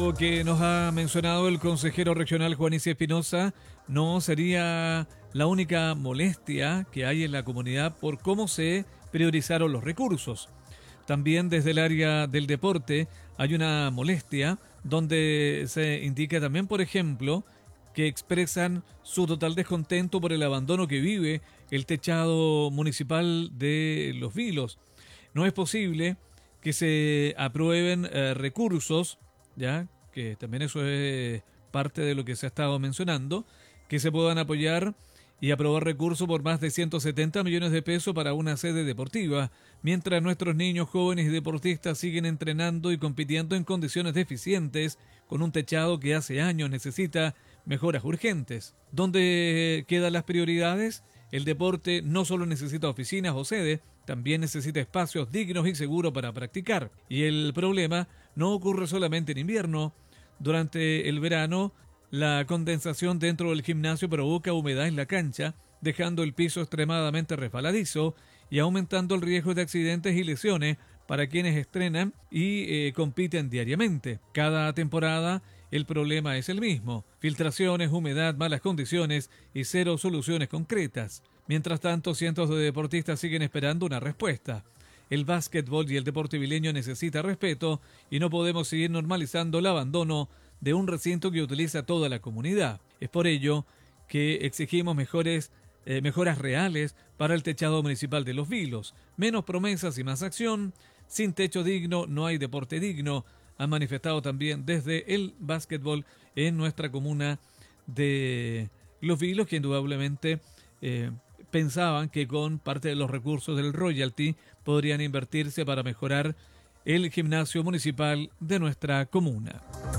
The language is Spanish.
lo que nos ha mencionado el consejero regional Juanice Espinosa no sería la única molestia que hay en la comunidad por cómo se priorizaron los recursos. También desde el área del deporte hay una molestia donde se indica también, por ejemplo, que expresan su total descontento por el abandono que vive el techado municipal de Los Vilos. No es posible que se aprueben recursos, ya que también eso es parte de lo que se ha estado mencionando, que se puedan apoyar y aprobar recursos por más de 170 millones de pesos para una sede deportiva, mientras nuestros niños, jóvenes y deportistas siguen entrenando y compitiendo en condiciones deficientes, con un techado que hace años necesita mejoras urgentes. ¿Dónde quedan las prioridades? El deporte no solo necesita oficinas o sedes, también necesita espacios dignos y seguros para practicar. Y el problema no ocurre solamente en invierno. Durante el verano, la condensación dentro del gimnasio provoca humedad en la cancha, dejando el piso extremadamente resbaladizo y aumentando el riesgo de accidentes y lesiones para quienes estrenan y compiten diariamente. Cada temporada el problema es el mismo: filtraciones, humedad, malas condiciones y cero soluciones concretas. Mientras tanto, cientos de deportistas siguen esperando una respuesta. El básquetbol y el deporte vileño necesita respeto y no podemos seguir normalizando el abandono de un recinto que utiliza toda la comunidad. Es por ello que exigimos mejoras reales para el techado municipal de Los Vilos. Menos promesas y más acción. Sin techo digno no hay deporte digno, han manifestado también desde el básquetbol en nuestra comuna de Los Vilos, que indudablemente pensaban que con parte de los recursos del royalty podrían invertirse para mejorar el gimnasio municipal de nuestra comuna.